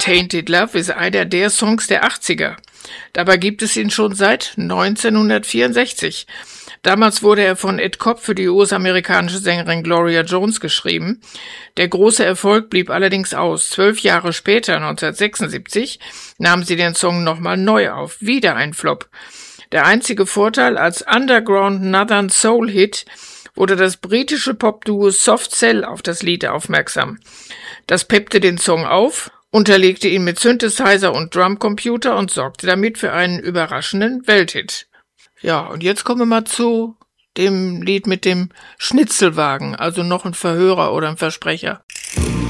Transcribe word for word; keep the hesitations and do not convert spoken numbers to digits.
Tainted Love ist einer der Songs der achtziger. Dabei gibt es ihn schon seit neunzehnhundertvierundsechzig. Damals wurde er von Ed Kopp für die U S-amerikanische Sängerin Gloria Jones geschrieben. Der große Erfolg blieb allerdings aus. Zwölf Jahre später, neunzehnhundertsechsundsiebzig, nahm sie den Song nochmal neu auf. Wieder ein Flop. Der einzige Vorteil: als Underground Northern Soul Hit wurde das britische Popduo Soft Cell auf das Lied aufmerksam. Das peppte den Song auf, unterlegte ihn mit Synthesizer und Drumcomputer und sorgte damit für einen überraschenden Welthit. Ja, und jetzt kommen wir mal zu dem Lied mit dem Schnitzelwagen, also noch ein Verhörer oder ein Versprecher.